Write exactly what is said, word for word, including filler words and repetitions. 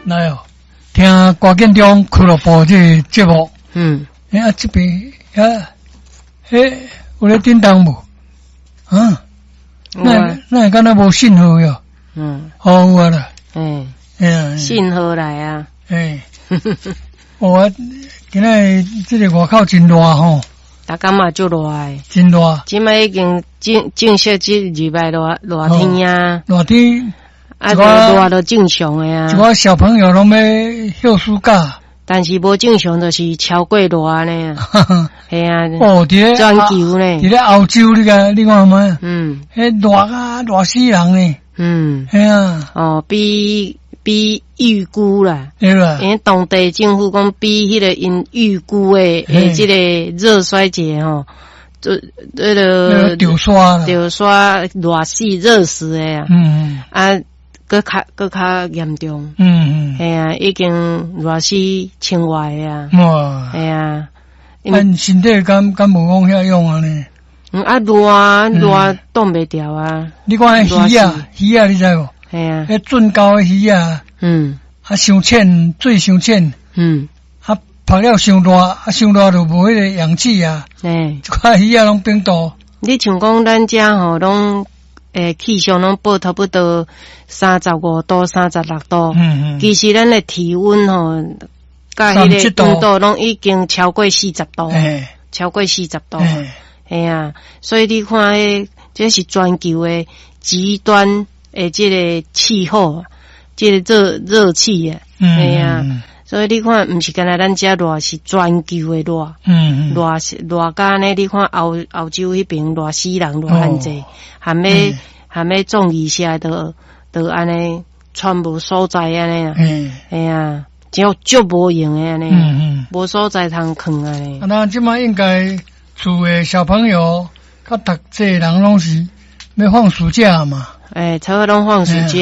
来哦，听郭建中俱乐部这个节目。 嗯， 哎啊，这边啊，嘿，有咧叮当无？啊，那那敢若无信号哟。嗯，好啊啦。 哎， 哎呀， 信号来啊。 哎，我今仔这个外口真热吼。 大家嘛就热诶， 真热。 今摆已经正正式即礼拜热热天啊。 热天。 啊，热都正常诶啊。 一个小朋友拢要休暑假。但是无正常，就是超过热呢。系啊， 哦，伫咧全球呢， 伫咧欧洲你个，你看嘛， 嗯， 迄热啊，热死人呢。嗯，系啊， 哦，比比预估啦， 对啦， 因为当地政府讲比迄个因预估诶诶，即个热衰竭吼，这这个丢刷啦， 丢刷热死热死诶啊，嗯啊。搁较搁较严重，嗯嗯，系啊，已经热死千外啊，哇，系啊， 咱身体敢敢无讲遐用啊呢？ 嗯啊，热热冻袂掉啊！ 你看迄鱼啊，鱼啊，你知无？ 系啊， 迄准高诶鱼啊，嗯，啊伤浅，水伤浅，嗯，啊晒了伤热，啊伤热就无迄个氧气啊，诶，即块鱼啊拢冰冻。 你像讲咱遮吼拢。诶，气象拢报差不多三十五度、三十六度。嗯嗯。其实咱的体温吼，甲迄个温度拢已经超过四十度，超过四十度。哎啊，所以你看，迄这是全球的极端诶，这个气候，这个热热气啊。嗯。哎呀，所以你看，毋是干那咱遮热，是全球的热。嗯嗯。热热甲呢？你看欧欧洲迄边热死人，热很济。还没还没种一下的的安尼，全部所在安尼啊，哎呀，就就无用诶安尼，嗯嗯，无所在通囥安尼。 啊，那即马应该厝诶小朋友，甲读册人拢是要放暑假嘛？ 诶，差不多拢放暑假。